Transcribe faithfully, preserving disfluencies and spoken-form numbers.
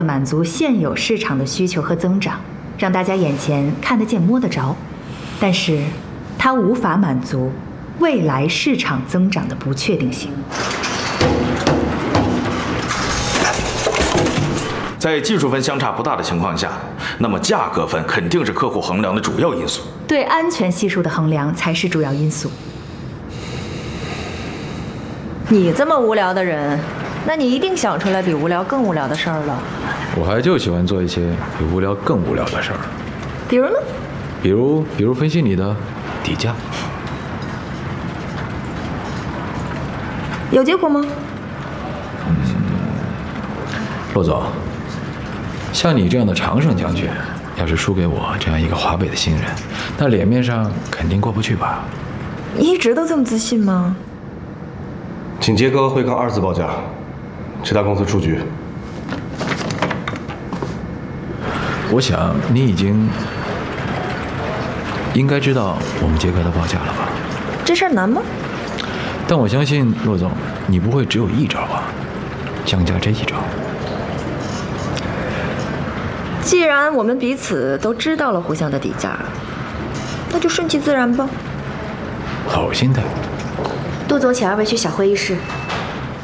满足现有市场的需求和增长，让大家眼前看得见摸得着，但是它无法满足未来市场增长的不确定性。 在技术分相差不大的情况下，那么价格分肯定是客户衡量的主要因素。 对安全系数的衡量才是主要因素。 你这么无聊的人，那你一定想出来比无聊更无聊的事儿了。 我还就喜欢做一些比无聊更无聊的事儿。 比如呢？ 比如，比如分析你的底价。 有结果吗？ 嗯，骆总，像你这样的常胜将军，要是输给我这样一个华北的新人，那脸面上肯定过不去吧？ 你一直都这么自信吗？ 请杰哥会跟二字报价，其他公司出局。 我想你已经应该知道我们杰哥的报价了吧？ 这事儿难吗？ 但我相信骆总，你不会只有一招吧？降价这一招。 既然我们彼此都知道了互相的底价，那就顺其自然吧。 好心态。 杜总，请二位去小会议室。